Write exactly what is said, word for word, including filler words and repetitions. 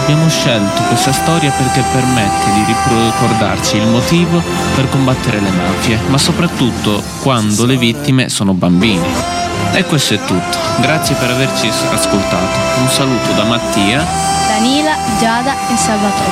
Abbiamo scelto questa storia perché permette di ricordarci il motivo per combattere le mafie, ma soprattutto quando le vittime sono bambini. E questo è tutto. Grazie per averci ascoltato. Un saluto da Mattia, Danila, Giada e Salvatore.